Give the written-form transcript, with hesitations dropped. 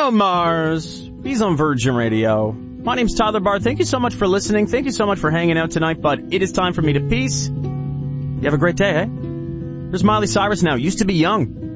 Bruno Mars. He's on Virgin Radio. My name's Tyler Barr. Thank you so much for listening. Thank you so much for hanging out tonight, but it is time for me to peace. You have a great day, eh? Here's Miley Cyrus now. Used to be young.